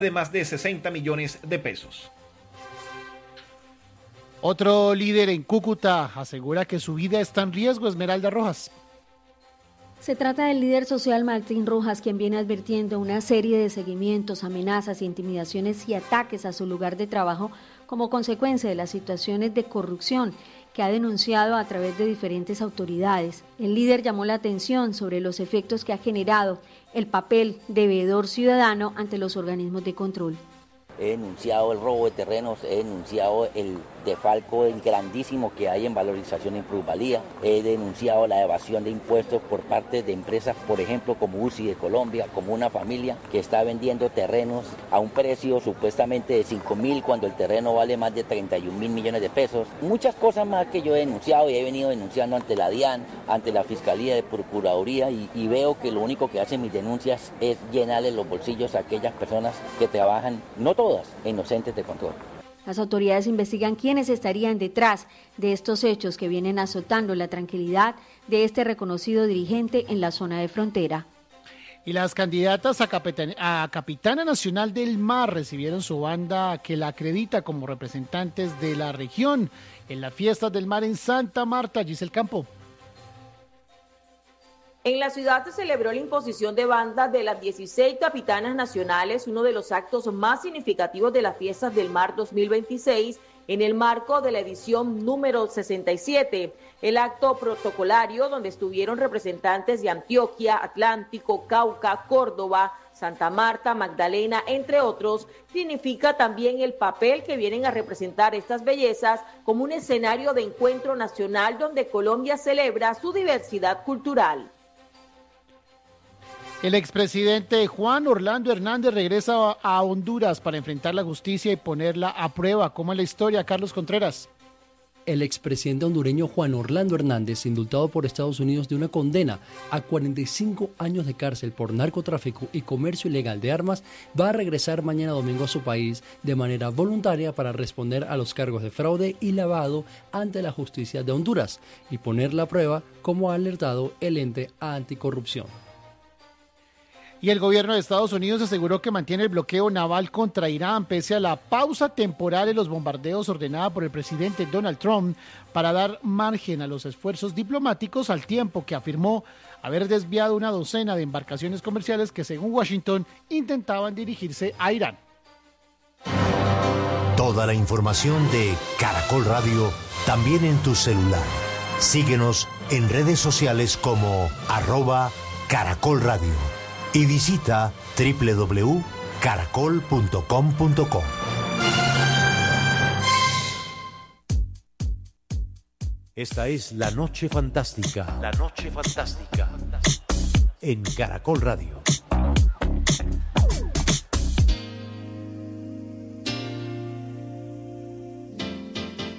de más de 60 millones de pesos. Otro líder en Cúcuta asegura que su vida está en riesgo. Esmeralda Rojas. Se trata del líder social Martín Rojas, quien viene advirtiendo una serie de seguimientos, amenazas, intimidaciones y ataques a su lugar de trabajo como consecuencia de las situaciones de corrupción que ha denunciado a través de diferentes autoridades. El líder llamó la atención sobre los efectos que ha generado el papel de veedor ciudadano ante los organismos de control. He denunciado el robo de terrenos, he denunciado el defalco grandísimo que hay en valorización en plusvalía, he denunciado la evasión de impuestos por parte de empresas, por ejemplo, como UCI de Colombia, como una familia que está vendiendo terrenos a un precio supuestamente de 5.000 cuando el terreno vale más de 31.000 millones de pesos. Muchas cosas más que yo he denunciado y he venido denunciando ante la DIAN, ante la Fiscalía de Procuraduría y veo que lo único que hacen mis denuncias es llenarle los bolsillos a aquellas personas que trabajan, no todas, inocentes de control. Las autoridades investigan quiénes estarían detrás de estos hechos que vienen azotando la tranquilidad de este reconocido dirigente en la zona de frontera. Y las candidatas a Capitana Nacional del Mar recibieron su banda que la acredita como representantes de la región en las fiestas del mar en Santa Marta. Giselle Campo. En la ciudad se celebró la imposición de banda de las 16 capitanas nacionales, uno de los actos más significativos de las Fiestas del Mar 2026, en el marco de la edición número 67. El acto protocolario, donde estuvieron representantes de Antioquia, Atlántico, Cauca, Córdoba, Santa Marta, Magdalena, entre otros, significa también el papel que vienen a representar estas bellezas como un escenario de encuentro nacional donde Colombia celebra su diversidad cultural. El expresidente Juan Orlando Hernández regresa a Honduras para enfrentar la justicia y ponerla a prueba. ¿Cómo es la historia, Carlos Contreras? El expresidente hondureño Juan Orlando Hernández, indultado por Estados Unidos de una condena a 45 años de cárcel por narcotráfico y comercio ilegal de armas, va a regresar mañana domingo a su país de manera voluntaria para responder a los cargos de fraude y lavado ante la justicia de Honduras y ponerla a prueba, como ha alertado el ente anticorrupción. Y el gobierno de Estados Unidos aseguró que mantiene el bloqueo naval contra Irán pese a la pausa temporal en los bombardeos ordenada por el presidente Donald Trump para dar margen a los esfuerzos diplomáticos, al tiempo que afirmó haber desviado una docena de embarcaciones comerciales que, según Washington, intentaban dirigirse a Irán. Toda la información de Caracol Radio también en tu celular. Síguenos en redes sociales como @Caracol Radio. Y visita www.caracol.com.co. Esta es La Noche Fantástica. La Noche Fantástica. En Caracol Radio.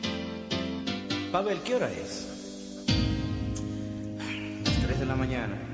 Pavel, ¿qué hora es? 3 de la mañana.